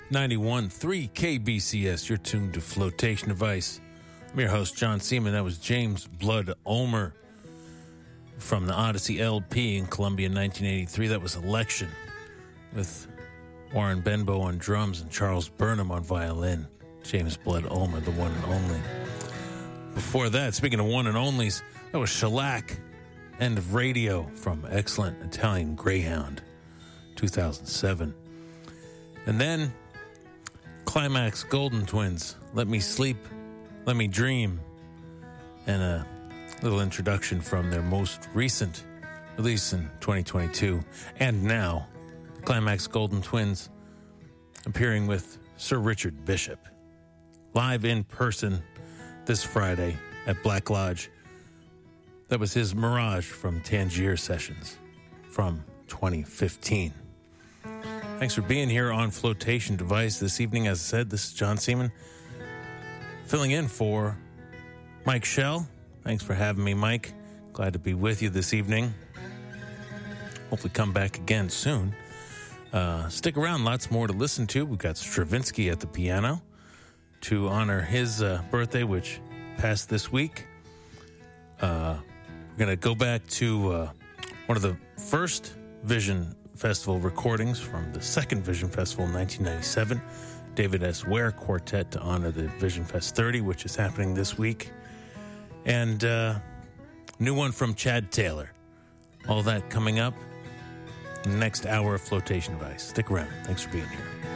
91.3 KBCS. You're tuned to Flotation Device. I'm your host, John Seaman. That was James Blood Ulmer from the Odyssey LP in Columbia in 1983. That was Election with Warren Benbow on drums and Charles Burnham on violin. James Blood Ulmer, the one and only. Before that, speaking of one and onlys, that was Shellac, End of Radio from Excellent Italian Greyhound, 2007. And then Climax Golden Twins, Let Me Sleep, Let Me Dream, and a little introduction from their most recent release in 2022. And now, Climax Golden Twins appearing with Sir Richard Bishop, live in person this Friday at Black Lodge. That was his Mirage from Tangier Sessions from 2015. Thanks for being here on Flotation Device this evening. As I said, this is John Seaman filling in for Mike Shell. Thanks for having me, Mike. Glad to be with you this evening. Hopefully come back again soon. Stick around, lots more to listen to. We've got Stravinsky at the piano to honor his birthday, which passed this week. We're going to go back to one of the first Vision Festival recordings from the second Vision Festival in 1997, David S. Ware Quartet, to honor the Vision Fest 30, which is happening this week. And new one from Chad Taylor. All that coming up in the next hour of Flotation Device. Stick around. Thanks for being here.